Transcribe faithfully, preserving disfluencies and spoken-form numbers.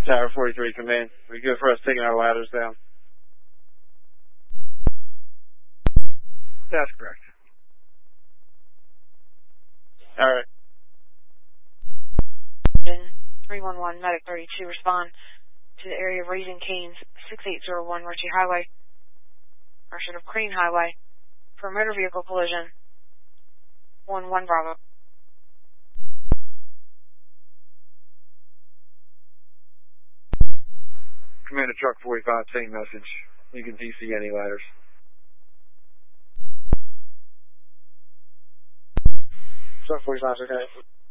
Tower forty-three, command. We good for us taking our ladders down? That's correct. All right. three one one, Medic thirty-two, respond to the area of Raising Cane's six eight zero one Ritchie Highway, or should have Crane Highway, for a motor vehicle collision. one one Bravo. Commander Truck forty-five, same message. You can D C any ladders. Truck forty-five, okay.